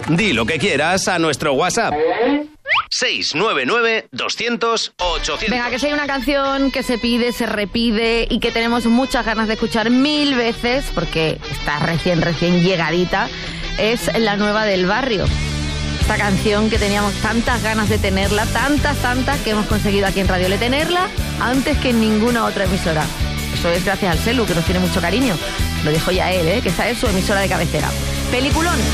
Di lo que quieras a nuestro WhatsApp. 699-200-800. Venga, que si hay una canción que se pide, se repide y que tenemos muchas ganas de escuchar 1000 veces, porque está recién llegadita, es la nueva del Barrio. Esta canción que teníamos tantas ganas de tenerla, tantas, que hemos conseguido aquí en Radio Le tenerla antes que en ninguna otra emisora. Eso es gracias al Celu, que nos tiene mucho cariño. Lo dijo ya él, que esta es su emisora de cabecera. Peliculón.